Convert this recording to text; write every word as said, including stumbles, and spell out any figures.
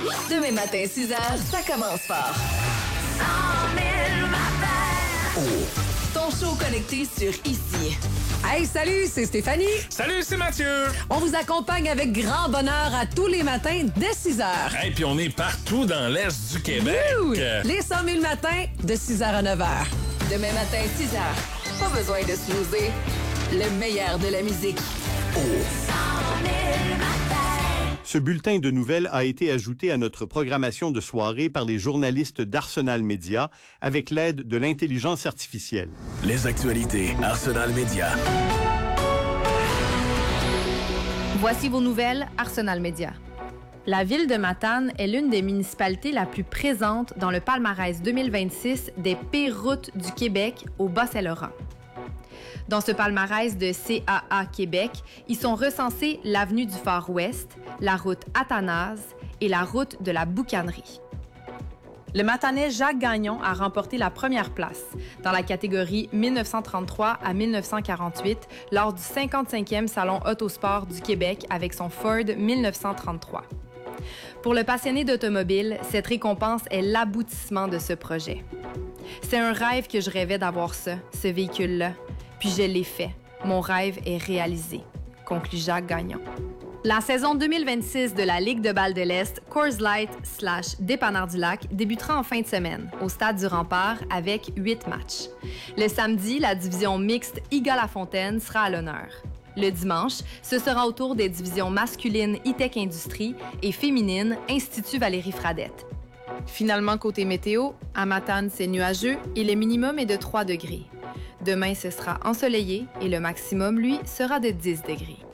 Demain matin, six heures, ça commence fort. cent mille matins. Oh. Ton show connecté sur Ici. Hey, salut, c'est Stéphanie. Salut, c'est Mathieu. On vous accompagne avec grand bonheur à tous les matins dès six heures. Et hey, puis on est partout dans l'Est du Québec. Wouh! Les cent mille matins de six heures à neuf heures. Demain matin, six heures. Pas besoin de se loser. Le meilleur de la musique. Oh. cent mille matins. Ce bulletin de nouvelles a été ajouté à notre programmation de soirée par les journalistes d'Arsenal Média avec l'aide de l'intelligence artificielle. Les actualités Arsenal Média. Voici vos nouvelles Arsenal Média. La ville de Matane est l'une des municipalités la plus présente dans le palmarès deux mille vingt-six des pires routes du Québec au Bas-Saint-Laurent. Dans ce palmarès de C A A Québec, ils sont recensés l'avenue du Far-Ouest, la route Athanase et la route de la Boucanerie. Le Matanais Jacques Gagnon a remporté la première place dans la catégorie mille neuf cent trente-trois à mille neuf cent quarante-huit lors du cinquante-cinquième Salon Autosport du Québec avec son Ford mille neuf cent trente-trois. Pour le passionné d'automobile, cette récompense est l'aboutissement de ce projet. C'est un rêve que je rêvais d'avoir ça, ce véhicule-là. Puis je l'ai fait. Mon rêve est réalisé, conclut Jacques Gagnon. La saison deux mille vingt-six de la Ligue de balle de l'Est, Coors Light slash Dépanneur du Lac, débutera en fin de semaine au Stade du Rempart avec huit matchs. Le samedi, la division mixte Iga-La-Fontaine sera à l'honneur. Le dimanche, ce sera au tour des divisions masculines E-Tech Industrie et féminines Institut Valérie Fradette. Finalement, côté météo, à Matane, c'est nuageux et le minimum est de trois degrés. Demain, ce sera ensoleillé et le maximum, lui, sera de dix degrés.